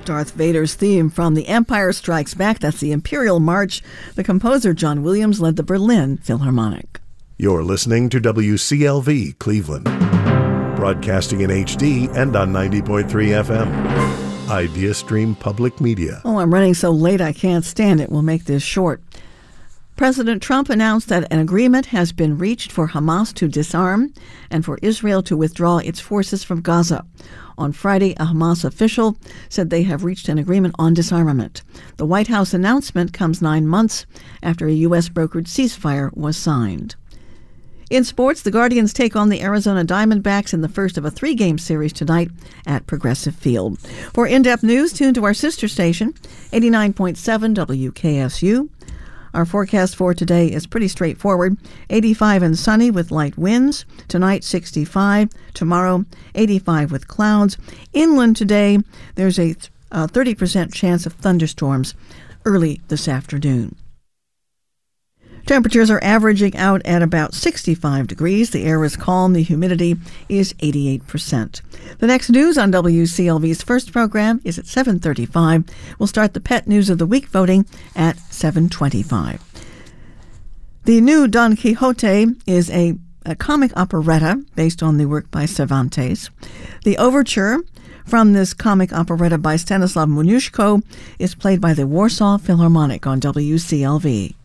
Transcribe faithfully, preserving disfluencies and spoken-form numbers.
Darth Vader's theme from The Empire Strikes Back. That's the Imperial March. The composer, John Williams, led the Berlin Philharmonic. You're listening to W C L V Cleveland, broadcasting in H D and on ninety point three F M. Idea Stream Public Media. Oh, I'm running so late I can't stand it. We'll make this short. President Trump announced that an agreement has been reached for Hamas to disarm and for Israel to withdraw its forces from Gaza. On Friday, a Hamas official said they have reached an agreement on disarmament. The White House announcement comes nine months after a U S brokered ceasefire was signed. In sports, the Guardians take on the Arizona Diamondbacks in the first of a three-game series tonight at Progressive Field. For in-depth news, tune to our sister station, eighty-nine point seven W K S U. Our forecast for today is pretty straightforward. eighty-five and sunny with light winds. Tonight, sixty-five. Tomorrow, eighty-five with clouds. Inland today, there's a uh, thirty percent chance of thunderstorms early this afternoon. Temperatures are averaging out at about sixty-five degrees. The air is calm. The humidity is eighty-eight percent. The next news on W C L V's first program is at seven thirty-five. We'll start the Pet News of the Week voting at seven twenty-five. The new Don Quixote is a, a comic operetta based on the work by Cervantes. The overture from this comic operetta by Stanislav Moniuszko is played by the Warsaw Philharmonic on W C L V.